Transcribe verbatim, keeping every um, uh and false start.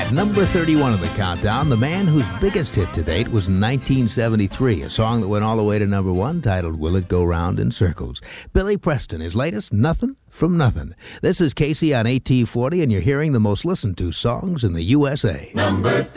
At number thirty-one of the countdown, the man whose biggest hit to date was in nineteen seventy-three, a song that went all the way to number one titled Will It Go Round in Circles. Billy Preston, his latest, Nothing from Nothing. This is Casey on A T forty, and you're hearing the most listened to songs in the U S A. Number